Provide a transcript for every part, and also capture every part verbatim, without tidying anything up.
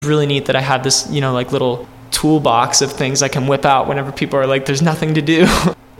Really neat that I have this, you know, like little toolbox of things I can whip out whenever people are like, there's nothing to do.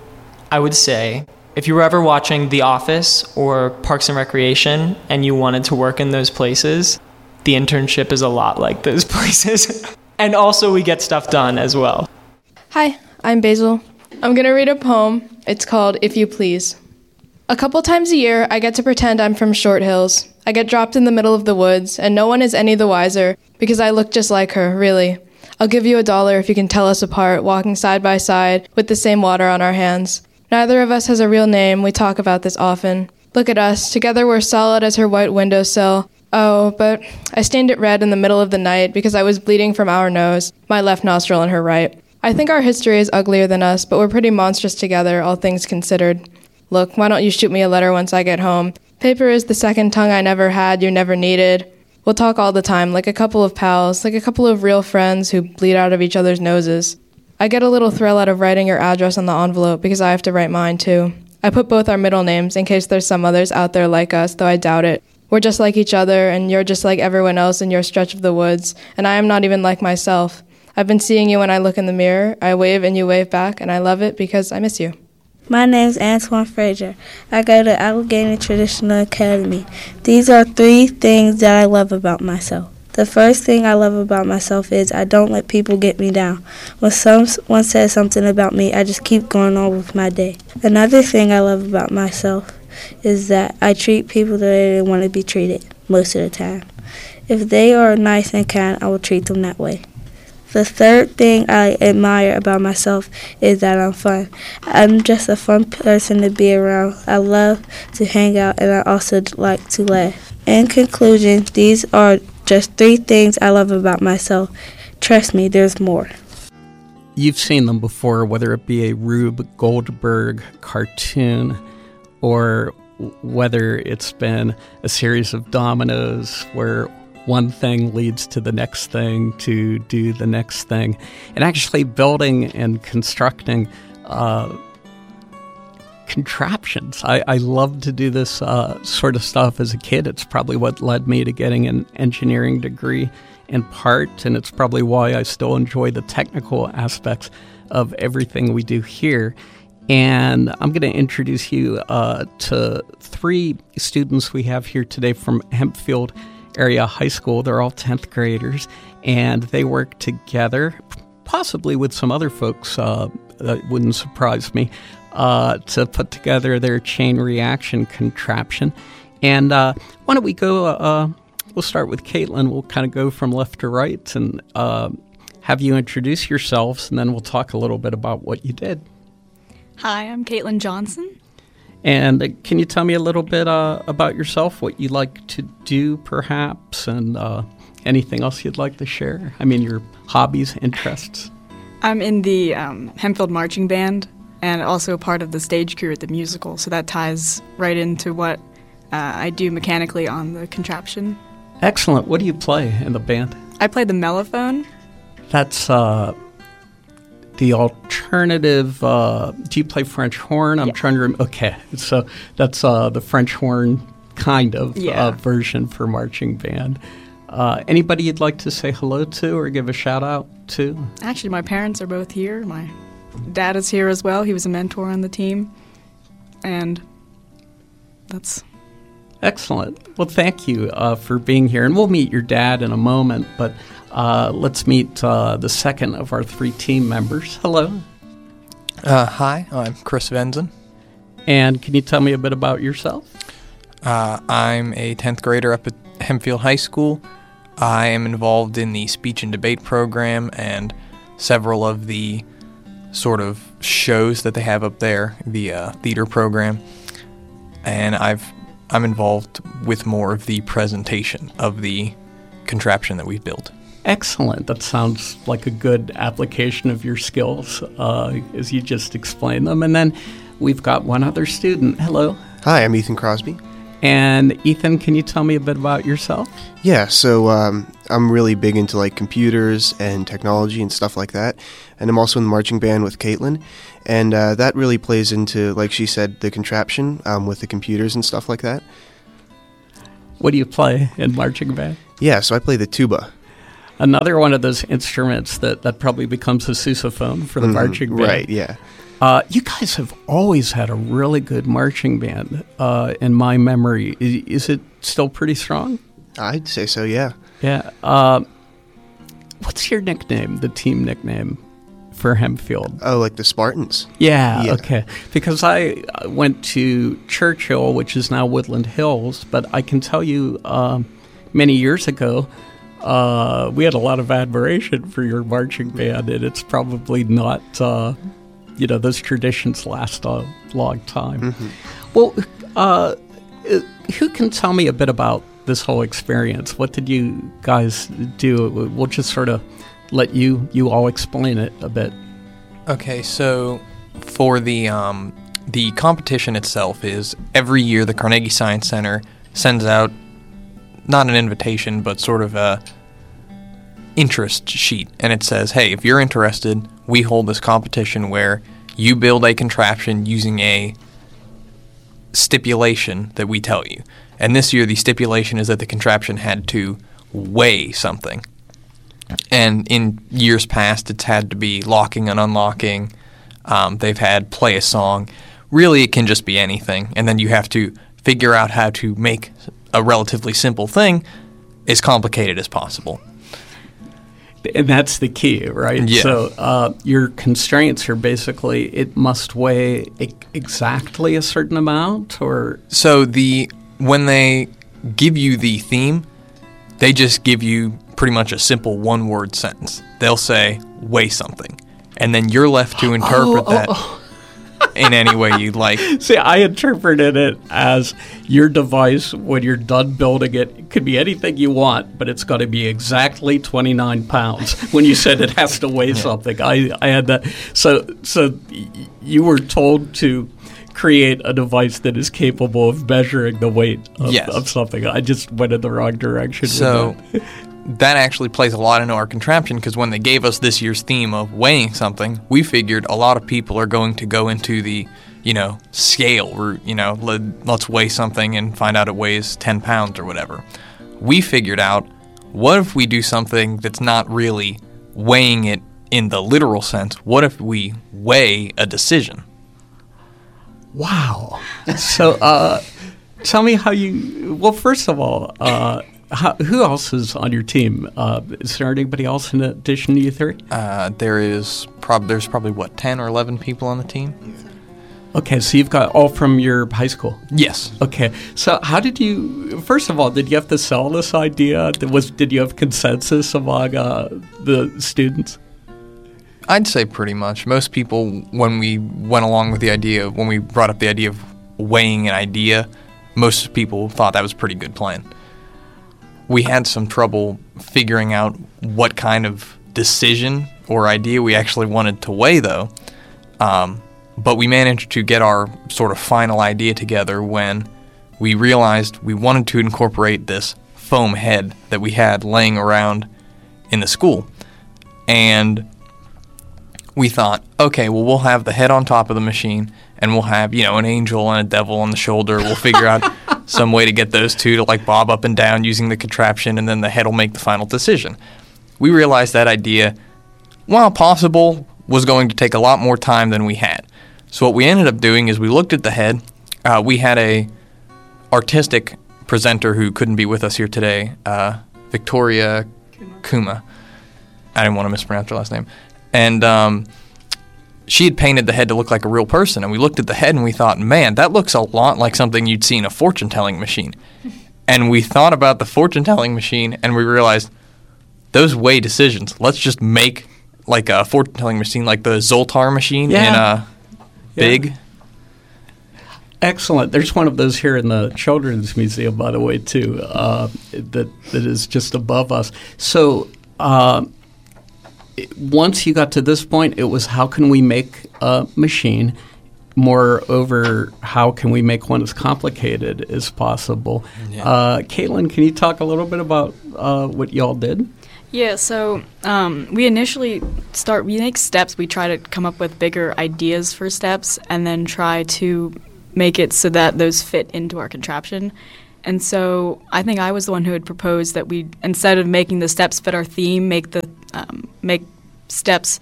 I would say, if you were ever watching The Office or Parks and Recreation and you wanted to work in those places, the internship is a lot like those places. And also we get stuff done as well. Hi, I'm Basil. I'm going to read a poem. It's called If You Please. A couple times a year, I get to pretend I'm from Short Hills. I get dropped in the middle of the woods, and no one is any the wiser, because I look just like her, really. I'll give you a dollar if you can tell us apart, walking side by side, with the same water on our hands. Neither of us has a real name, we talk about this often. Look at us, together we're solid as her white windowsill. Oh, but I stained it red in the middle of the night, because I was bleeding from our nose, my left nostril and her right. I think our history is uglier than us, but we're pretty monstrous together, all things considered. Look, why don't you shoot me a letter once I get home? Paper is the second tongue I never had, you never needed. We'll talk all the time, like a couple of pals, like a couple of real friends who bleed out of each other's noses. I get a little thrill out of writing your address on the envelope because I have to write mine too. I put both our middle names in case there's some others out there like us, though I doubt it. We're just like each other, and you're just like everyone else in your stretch of the woods, and I am not even like myself. I've been seeing you when I look in the mirror. I wave and you wave back, and I love it because I miss you. My name's Antoine Frazier. I go to Allegheny Traditional Academy. These are three things that I love about myself. The first thing I love about myself is I don't let people get me down. When someone says something about me, I just keep going on with my day. Another thing I love about myself is that I treat people the way they want to be treated most of the time. If they are nice and kind, I will treat them that way. The third thing I admire about myself is that I'm fun. I'm just a fun person to be around. I love to hang out, and I also like to laugh. In conclusion, these are just three things I love about myself. Trust me, there's more. You've seen them before, whether it be a Rube Goldberg cartoon or whether it's been a series of dominoes where one thing leads to the next thing to do the next thing. And actually building and constructing uh, contraptions. I, I love to do this uh, sort of stuff as a kid. It's probably what led me to getting an engineering degree in part, and it's probably why I still enjoy the technical aspects of everything we do here. And I'm going to introduce you uh, to three students we have here today from Hempfield Area High School. They're all tenth graders, and they work together, possibly with some other folks, uh, that wouldn't surprise me, uh, to put together their chain reaction contraption. And uh, why don't we go, uh, we'll start with Caitlin. We'll kind of go from left to right and uh, have you introduce yourselves, and then we'll talk a little bit about what you did. Hi, I'm Caitlin Johnson. And uh, can you tell me a little bit uh, about yourself, what you like to do, perhaps, and uh, anything else you'd like to share? I mean, your hobbies, interests. I'm in the um, Hempfield Marching Band and also part of the stage crew at the musical, so that ties right into what uh, I do mechanically on the contraption. Excellent. What do you play in the band? I play the mellophone. That's uh, the alternative. Uh, do you play French horn? I'm yeah. trying to remember. Okay, so that's uh, the French horn kind of yeah. uh, version for marching band. Uh, anybody you'd like to say hello to or give a shout out to? Actually, my parents are both here. My dad is here as well. He was a mentor on the team. And that's... Excellent. Well, thank you uh, for being here. And we'll meet your dad in a moment, but uh, let's meet uh, the second of our three team members. Hello. Uh, hi, I'm Chris Venzen. And can you tell me a bit about yourself? Uh, I'm a tenth grader up at Hempfield High School. I am involved in the speech and debate program and several of the sort of shows that they have up there, the uh, theater program. And I've I'm involved with more of the presentation of the contraption that we've built. Excellent. That sounds like a good application of your skills uh, as you just explained them. And then we've got one other student. Hello. Hi, I'm Ethan Crosby. And Ethan, can you tell me a bit about yourself? Yeah, so um, I'm really big into like computers and technology and stuff like that. And I'm also in the marching band with Caitlin. And uh, that really plays into, like she said, the contraption um, with the computers and stuff like that. What do you play in marching band? Yeah, so I play the tuba. Another one of those instruments that, that probably becomes a sousaphone for the Mhm, marching band. Right, yeah. Uh, you guys have always had a really good marching band, uh, in my memory. Is, is it still pretty strong? I'd say so, yeah. Yeah. Uh, what's your nickname, the team nickname for Hempfield? Oh, like the Spartans? Yeah, Yeah. okay. Because I uh, went to Churchill, which is now Woodland Hills, but I can tell you um, many years ago, uh, we had a lot of admiration for your marching band, and it's probably not, uh, you know, those traditions last a long time. Mm-hmm. Well, uh, uh, who can tell me a bit about this whole experience? What did you guys do? We'll just sort of let you you all explain it a bit. Okay, so for the um, the competition itself is every year the Carnegie Science Center sends out not an invitation but sort of a interest sheet, and it says, hey, if you're interested, we hold this competition where you build a contraption using a stipulation that we tell you. And this year the stipulation is that the contraption had to weigh something. And in years past, it's had to be locking and unlocking. Um, they've had play a song. Really, it can just be anything. And then you have to figure out how to make a relatively simple thing as complicated as possible. And that's the key, right? Yeah. So uh, your constraints are basically it must weigh e- exactly a certain amount, or So the when they give you the theme, they just give you pretty much a simple one-word sentence. They'll say, weigh something. And then you're left to interpret Oh, that oh, in any way you'd like. See, I interpreted it as your device, when you're done building it, it could be anything you want, but it's got to be exactly twenty-nine pounds. When you said it has to weigh something, I, I had that. So, so y- you were told to create a device that is capable of measuring the weight of, Yes. of something. I just went in the wrong direction. with So that. that actually plays a lot into our contraption, because when they gave us this year's theme of weighing something, we figured a lot of people are going to go into the, you know, scale route, you know, let, let's weigh something and find out it weighs ten pounds or whatever. We figured out, what if we do something that's not really weighing it in the literal sense? What if we weigh a decision? Wow. So, uh, tell me how you. Well, first of all, uh, how, who else is on your team? Uh, is there anybody else in addition to you three? Uh, there is prob- there's probably, what, ten or eleven people on the team? Okay, so you've got all from your high school. Yes. Okay, so how did you? First of all, did you have to sell this idea? Did, was did you have consensus among uh, the students? I'd say pretty much. Most people, when we went along with the idea, when we brought up the idea of weighing an idea, most people thought that was a pretty good plan. We had some trouble figuring out what kind of decision or idea we actually wanted to weigh, though. Um, but we managed to get our sort of final idea together when we realized we wanted to incorporate this foam head that we had laying around in the school. And we thought, okay, well, we'll have the head on top of the machine, and we'll have, you know, an angel and a devil on the shoulder. We'll figure out some way to get those two to, like, bob up and down using the contraption, and then the head will make the final decision. We realized that idea, while possible, was going to take a lot more time than we had. So what we ended up doing is we looked at the head. Uh, we had a artistic presenter who couldn't be with us here today, uh, Victoria Kuma. I didn't want to mispronounce her last name. And um, she had painted the head to look like a real person. And we looked at the head and we thought, man, that looks a lot like something you'd see in a fortune-telling machine. And we thought about the fortune-telling machine and we realized those weigh decisions. Let's just make like a fortune-telling machine like the Zoltar machine Yeah. in uh, Big. Yeah. Excellent. There's one of those here in the Children's Museum, by the way, too, uh, that that is just above us. So uh, it, once you got to this point, it was how can we make a machine? Moreover, how can we make one as complicated as possible? Yeah. Uh, Caitlin, can you talk a little bit about uh, what y'all did? Yeah, so um, we initially start, we make steps, we try to come up with bigger ideas for steps and then try to make it so that those fit into our contraption. And so I think I was the one who had proposed that we, instead of making the steps fit our theme, make the um, make steps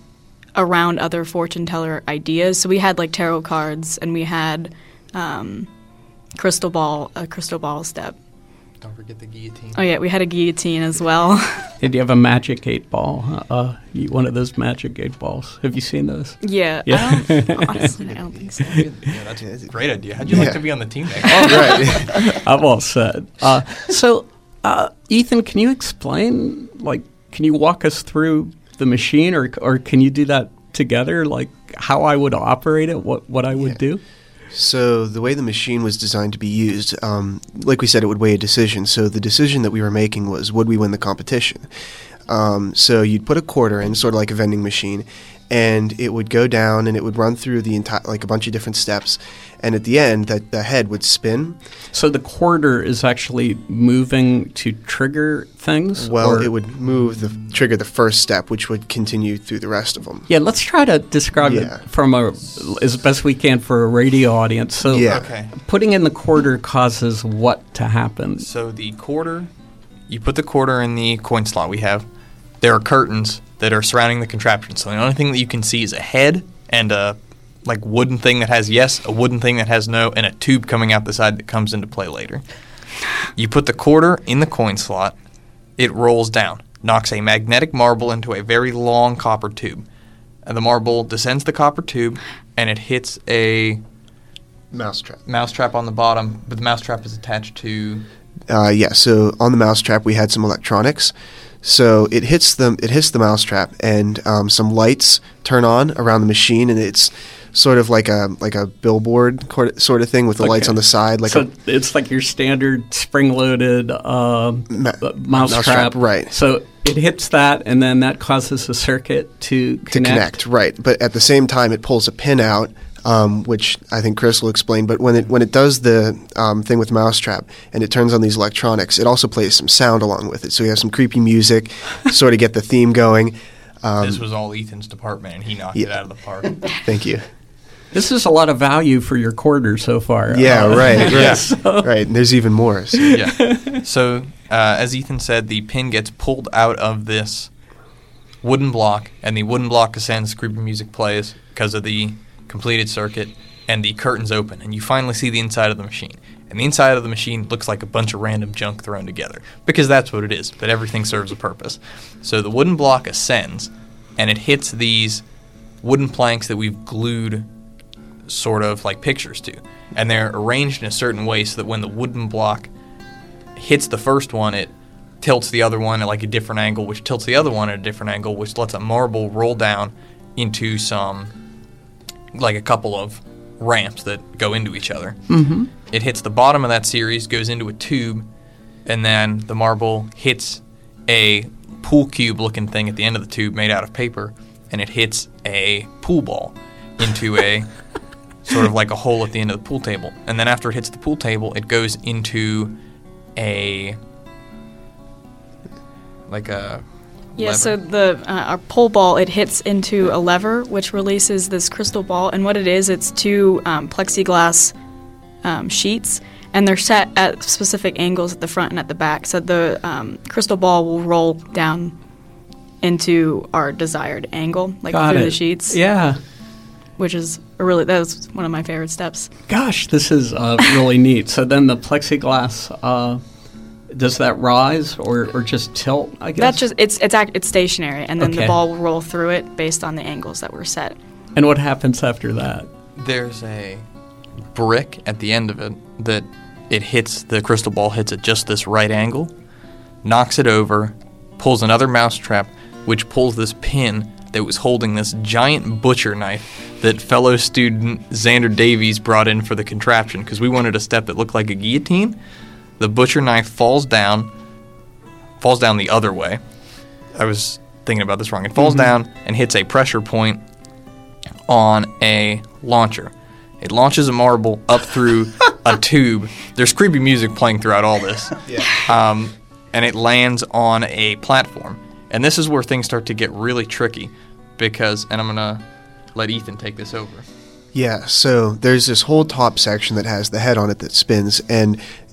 around other fortune teller ideas. So we had like tarot cards, and we had um, crystal ball, a crystal ball step. Don't forget the guillotine. Oh yeah, we had a guillotine as well. Did you have a magic eight ball? Uh, you- one of those magic eight balls. Have you seen those? yeah, Yeah. I don't, honestly, I don't think so. Yeah, that's a great idea. How'd you like Yeah. to be on the team next? All right. I'm all set. Uh, so, uh, Ethan, can you explain? Like, can you walk us through the machine, or or can you do that together? Like, how I would operate it, what what I would Yeah. do? So the way the machine was designed to be used, um, like we said, it would weigh a decision. So the decision that we were making was, would we win the competition? Um, so you'd put a quarter in, sort of like a vending machine, and it would go down and it would run through the entire, like a bunch of different steps. And at the end, that the head would spin. So the quarter is actually moving to trigger things? Well, or- it would move the trigger the first step, which would continue through the rest of them. Yeah, let's try to describe Yeah. it from a as best we can for a radio audience. So, Yeah. Okay. putting in the quarter causes what to happen? So the quarter, you put the quarter in the coin slot we have. There are curtains that are surrounding the contraption. So the only thing that you can see is a head and a like wooden thing that has yes, a wooden thing that has no, and a tube coming out the side that comes into play later. You put the quarter in the coin slot. It rolls down, knocks a magnetic marble into a very long copper tube. And the marble descends the copper tube, and it hits a Mousetrap. mousetrap on the bottom, but the mousetrap is attached to... Uh, yeah, so on the mousetrap we had some electronics. So it hits the it hits the mousetrap, and um, some lights turn on around the machine, and it's sort of like a like a billboard cor- sort of thing with the lights Okay. on the side, like so a it's like your standard spring-loaded uh, Ma- mouse mousetrap, trap. right. So it hits that, and then that causes the circuit to connect. to connect, right? But at the same time, it pulls a pin out, um, which I think Chris will explain. But when it when it does the um, thing with Mousetrap and it turns on these electronics, it also plays some sound along with it. So you have some creepy music, sort of get the theme going. Um, This was all Ethan's department, and he knocked it yeah. out of the park. thank you. This is a lot of value for your quarter so far. Yeah, Uh, right, right, Yeah. right. And there's even more. So. Yeah. So, uh, as Ethan said, the pin gets pulled out of this wooden block, and the wooden block ascends, creepy music plays because of the completed circuit, and the curtains open, and you finally see the inside of the machine. And the inside of the machine looks like a bunch of random junk thrown together, because that's what it is, but everything serves a purpose. So the wooden block ascends, and it hits these wooden planks that we've glued sort of like pictures to. And they're arranged in a certain way so that when the wooden block hits the first one, it tilts the other one at like a different angle, which tilts the other one at a different angle, which lets a marble roll down into some, like a couple of ramps that go into each other. Mm-hmm. It hits the bottom of that series, goes into a tube, and then the marble hits a pool cube looking thing at the end of the tube made out of paper, and it hits a pool ball into a sort of like a hole at the end of the pool table. And then after it hits the pool table, it goes into a like a Yeah, lever. so the uh, our pole ball, it hits into a lever, which releases this crystal ball. And what it is, it's two um, plexiglass um, sheets, and they're set at specific angles at the front and at the back. So the um, crystal ball will roll down into our desired angle, like Got through it. the sheets, Yeah. which is a really that was one of my favorite steps. Gosh, this is uh, really neat. So then the plexiglass, uh, does that rise or, or just tilt, I guess? That's just it's it's act, it's stationary, and then Okay. the ball will roll through it based on the angles that were set. And what happens after that? There's a brick at the end of it that it hits, the crystal ball hits at just this right angle, knocks it over, pulls another mousetrap, which pulls this pin that was holding this giant butcher knife that fellow student Xander Davies brought in for the contraption, because we wanted a step that looked like a guillotine. The butcher knife falls down, falls down the other way. I was thinking about this wrong. It falls Mhm. down and hits a pressure point on a launcher. It launches a marble up through a tube. There's creepy music playing throughout all this. Yeah. Um, and it lands on a platform. And this is where things start to get really tricky because, and I'm going to let Ethan take this over. Yeah, so there's this whole top section that has the head on it that spins, and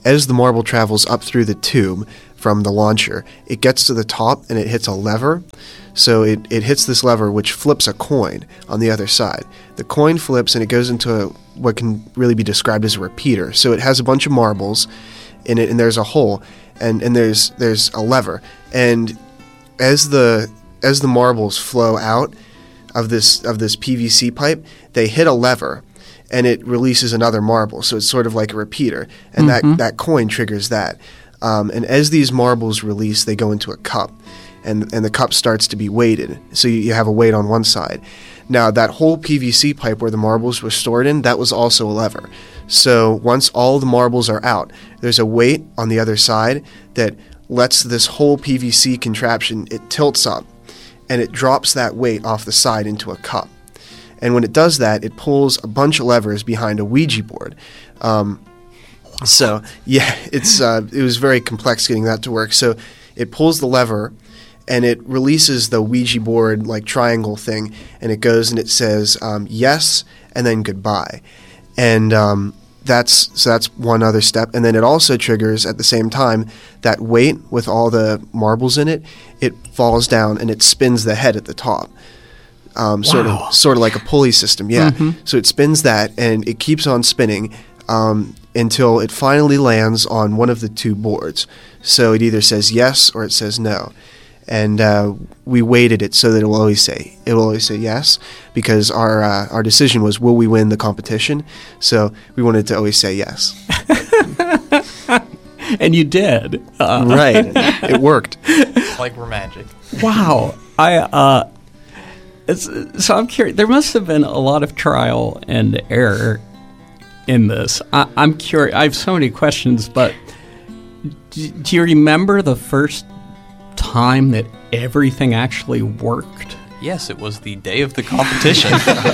as the marble travels up through the tube from the launcher, it gets to the top and it hits a lever. So it, it hits this lever, which flips a coin on the other side. The coin flips and it goes into a, what can really be described as a repeater. So it has a bunch of marbles in it, and there's a hole, and, and there's there's a lever. And as the as the marbles flow out of this of this P V C pipe, they hit a lever, and it releases another marble. So it's sort of like a repeater, and mm-hmm. that, that coin triggers that. Um, and as these marbles release, they go into a cup. And, and the cup starts to be weighted. So you, you have a weight on one side. Now, that whole P V C pipe where the marbles were stored in, that was also a lever. So once all the marbles are out, there's a weight on the other side that lets this whole P V C contraption, it tilts up, and it drops that weight off the side into a cup. And when it does that, it pulls a bunch of levers behind a Ouija board. Um, so, yeah, it's uh, it was very complex getting that to work. So it pulls the lever, and it releases the Ouija board like triangle thing, and it goes and it says um, yes and then goodbye, and um, that's so that's one other step. And then it also triggers at the same time that weight with all the marbles in it. It falls down and it spins the head at the top, um, wow. sort of sort of like a pulley system. Yeah, mm-hmm. So it spins that and it keeps on spinning um, until it finally lands on one of the two boards. So it either says yes or it says no. And uh, we weighted it so that it will always say it will always say yes, because our uh, our decision was, will we win the competition? So we wanted to always say yes. And you did, uh, right? It worked. Like we're magic. Wow. I uh, it's, so I'm curious. There must have been a lot of trial and error in this. I, I'm curious. I have so many questions, but do, do you remember the first time that everything actually worked? Yes, it was the day of the competition.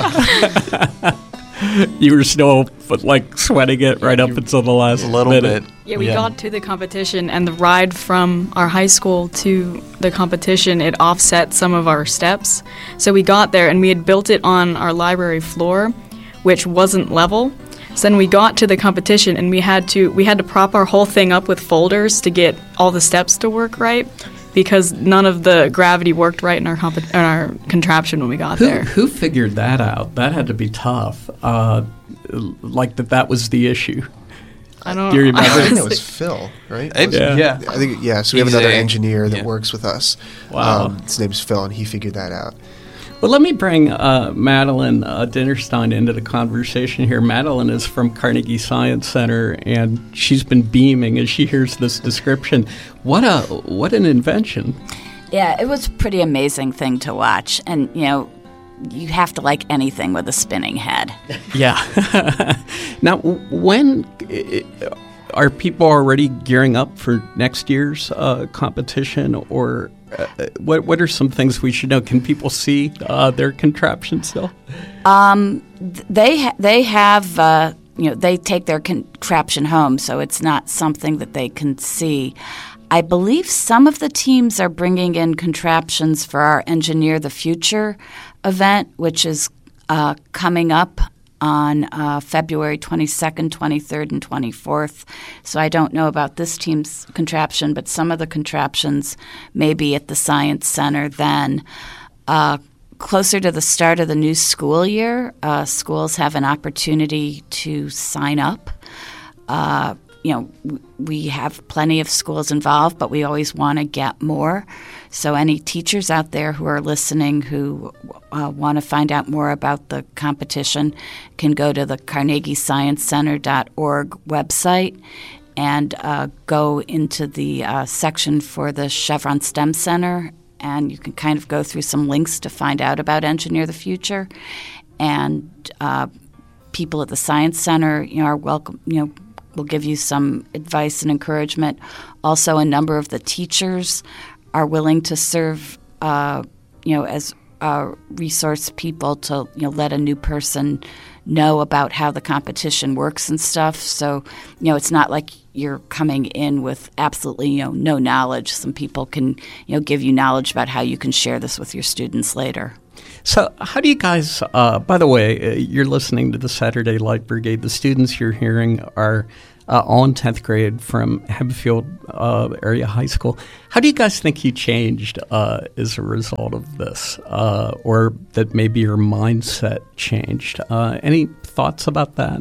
You were still like sweating it right up until the last a little minute. bit. Yeah, we yeah. got to the competition, and the ride from our high school to the competition, it offset some of our steps. So we got there, and we had built it on our library floor, which wasn't level. So then we got to the competition, and we had to we had to prop our whole thing up with folders to get all the steps to work right, because none of the gravity worked right in our comp- in our contraption when we got who, there. Who figured that out? That had to be tough. Uh, like that that was the issue. I don't Do you remember? I think it was Phil, right? It, yeah. yeah. I think yeah. So we have He's another a, engineer that yeah. works with us. Wow. Um, his name's Phil, and he figured that out. Well, let me bring uh, Madeline uh, Dinnerstein into the conversation here. Madeline is from Carnegie Science Center, and she's been beaming as she hears this description. What a what an invention! Yeah, it was a pretty amazing thing to watch, and you know, you have to like anything with a spinning head. Yeah. Now, when uh, are people already gearing up for next year's uh, competition, or uh, what? What are some things we should know? Can people see uh, their contraption still? Um, they ha- they have uh, you know they take their contraption home, so it's not something that they can see. I believe some of the teams are bringing in contraptions for our Engineer the Future event, which is uh, coming up on uh, February twenty-second, twenty-third, and twenty-fourth. So I don't know about this team's contraption, but some of the contraptions may be at the Science Center then. Uh, closer to the start of the new school year, uh, schools have an opportunity to sign up. Uh, you know, w- we have plenty of schools involved, but we always want to get more. So any teachers out there who are listening who uh, want to find out more about the competition can go to the carnegie science center dot org website and uh, go into the uh, section for the Chevron STEM Center, and you can kind of go through some links to find out about Engineer the Future. And uh, people at the Science Center, you know, are welcome, you know, will give you some advice and encouragement. Also, a number of the teachers are willing to serve, uh, you know, as uh, resource people to, you know, let a new person know about how the competition works and stuff. So, you know, it's not like you're coming in with absolutely, you know, no knowledge. Some people can, you know, give you knowledge about how you can share this with your students later. So how do you guys, uh, by the way, uh, you're listening to the Saturday Light Brigade. The students you're hearing are uh, all in tenth grade from Hempfield uh, Area High School. How do you guys think you changed uh, as a result of this, uh, or that maybe your mindset changed? Uh, any thoughts about that?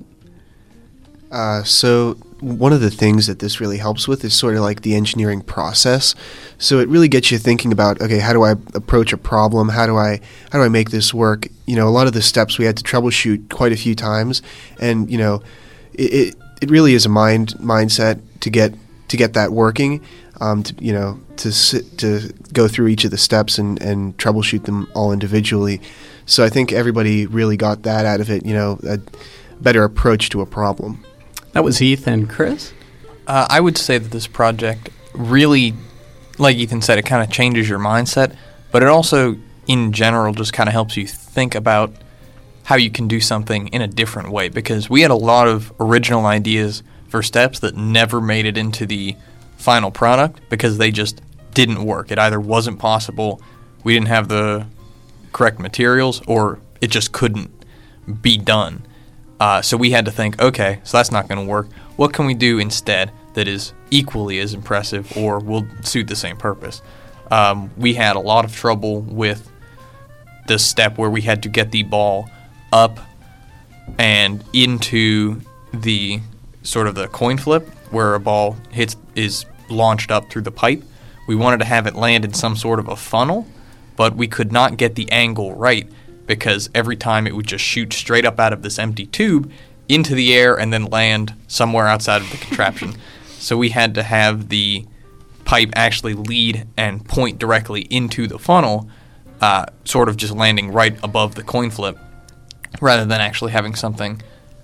Uh, so one of the things that this really helps with is sort of like the engineering process. So it really gets you thinking about, okay, how do I approach a problem? How do I how do I make this work? You know, a lot of the steps we had to troubleshoot quite a few times, and you know, it it, it really is a mind mindset to get to get that working. Um, to you know, to sit, to go through each of the steps and and troubleshoot them all individually. So I think everybody really got that out of it. You know, a better approach to a problem. That was Ethan. Chris? Uh, I would say that this project really, like Ethan said, it kind of changes your mindset, but it also, in general, just kind of helps you think about how you can do something in a different way, because we had a lot of original ideas for steps that never made it into the final product because they just didn't work. It either wasn't possible, we didn't have the correct materials, or it just couldn't be done. Uh, so we had to think, okay, so that's not going to work. What can we do instead that is equally as impressive or will suit the same purpose? Um, we had a lot of trouble with this step where we had to get the ball up and into the sort of the coin flip where a ball hits is launched up through the pipe. We wanted to have it land in some sort of a funnel, but we could not get the angle right, because every time it would just shoot straight up out of this empty tube into the air and then land somewhere outside of the contraption. So we had to have the pipe actually lead and point directly into the funnel, uh, sort of just landing right above the coin flip, rather than actually having something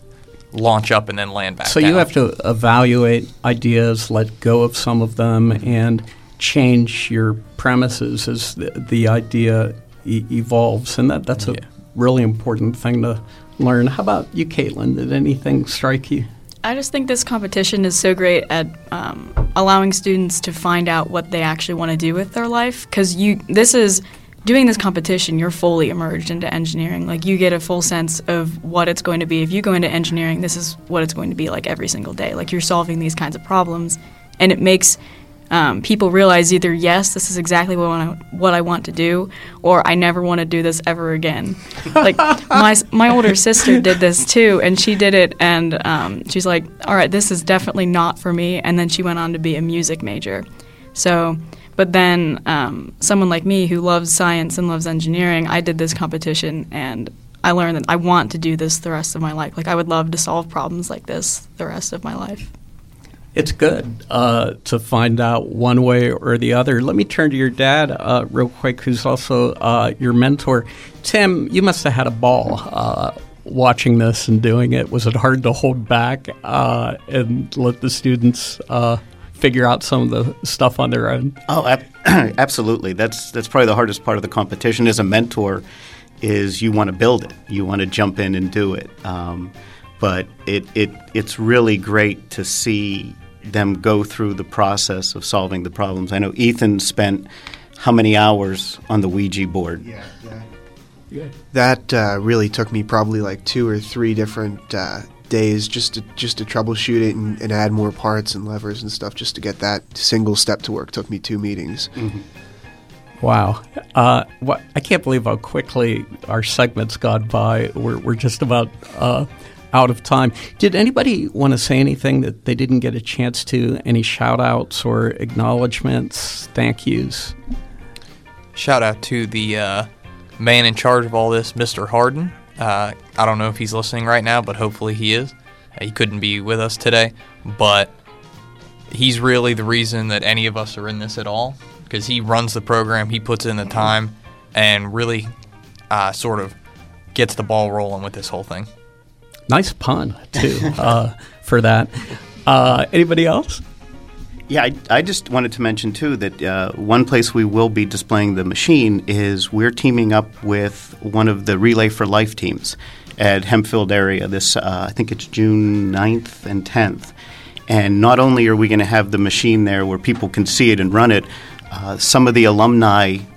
launch up and then land back So down. you have to evaluate ideas, let go of some of them, and change your premises as the, the idea E- evolves, and that, that's a yeah. really important thing to learn. How about you, Caitlin? Did anything strike you? I just think this competition is so great at um, allowing students to find out what they actually want to do with their life, because you this is doing this competition, you're fully immersed into engineering. Like, you get a full sense of what it's going to be. If you go into engineering, this is what it's going to be like every single day. Like, you're solving these kinds of problems, and it makes Um, people realize either, yes, this is exactly what I, what I want to do, or I never want to do this ever again. Like, my my older sister did this too, and she did it, and um, she's like, all right, this is definitely not for me, and then she went on to be a music major. So, but then um, someone like me who loves science and loves engineering, I did this competition, and I learned that I want to do this the rest of my life. Like, I would love to solve problems like this the rest of my life. It's good uh, to find out one way or the other. Let me turn to your dad uh, real quick, who's also uh, your mentor. Tim, you must have had a ball uh, watching this and doing it. Was it hard to hold back uh, and let the students uh, figure out some of the stuff on their own? Oh, ab- absolutely. That's that's probably the hardest part of the competition as a mentor, is you want to build it. You want to jump in and do it. Um, but it, it it's really great to see them go through the process of solving the problems. I know Ethan spent how many hours on the Ouija board? Yeah, that, yeah. that uh, really took me probably like two or three different uh, days just to just to troubleshoot it and, and add more parts and levers and stuff just to get that single step to work. Took me two meetings. Mm-hmm. Wow. Uh, what, I can't believe how quickly our segment's gone by. We're, we're just about uh, out of time. Did anybody want to say anything that they didn't get a chance to? Any shout-outs or acknowledgments, thank yous? Shout out to the uh, man in charge of all this, Mister Harden. Uh, I don't know if he's listening right now, but hopefully he is. Uh, he couldn't be with us today, but he's really the reason that any of us are in this at all, because he runs the program, he puts in the time, and really uh, sort of gets the ball rolling with this whole thing. Nice pun, too, uh, for that. Uh, anybody else? Yeah, I, I just wanted to mention, too, that uh, one place we will be displaying the machine is we're teaming up with one of the Relay for Life teams at Hempfield area. This, uh, I think it's June ninth and tenth. And not only are we going to have the machine there where people can see it and run it, uh, some of the alumni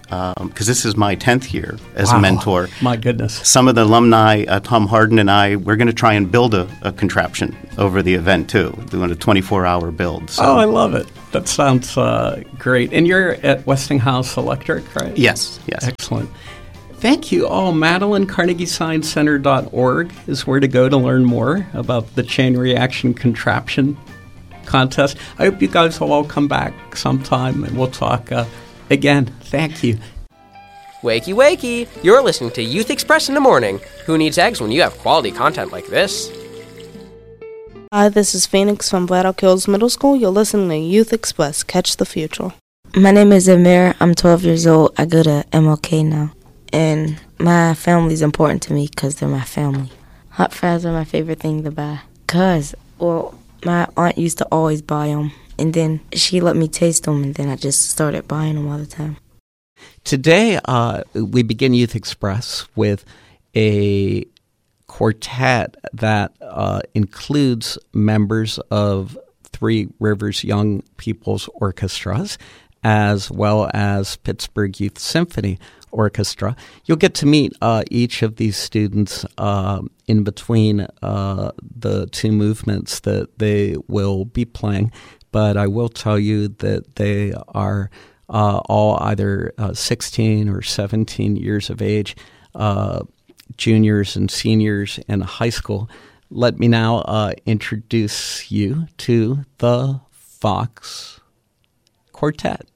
because um, this is my tenth year as Wow. a mentor. My goodness. Some of the alumni, uh, Tom Harden and I, we're going to try and build a, a contraption over the event too, doing a twenty-four hour build. So. Oh, I love it. That sounds uh, great. And you're at Westinghouse Electric, right? Yes, yes. Excellent. Thank you. Oh, Madeline, Carnegie Science Center dot org is where to go to learn more about the Chain Reaction Contraption Contest. I hope you guys will all come back sometime and we'll talk uh, again. Thank you. Wakey, wakey! You're listening to Youth Express in the morning. Who needs eggs when you have quality content like this? Hi, this is Phoenix from Black Oak Hills Middle School. You're listening to Youth Express. Catch the future. My name is Amir. I'm twelve years old. I go to M L K now. And my family is important to me because they're my family. Hot fries are my favorite thing to buy. Because, well, my aunt used to always buy them. And then she let me taste them, and then I just started buying them all the time. Today, uh, we begin Youth Express with a quartet that uh, includes members of Three Rivers Young People's Orchestras, as well as Pittsburgh Youth Symphony Orchestra. You'll get to meet uh, each of these students uh, in between uh, the two movements that they will be playing, but I will tell you that they are uh, all either uh, sixteen or seventeen years of age, uh, juniors and seniors in high school. Let me now uh, introduce you to the Fox Quartet.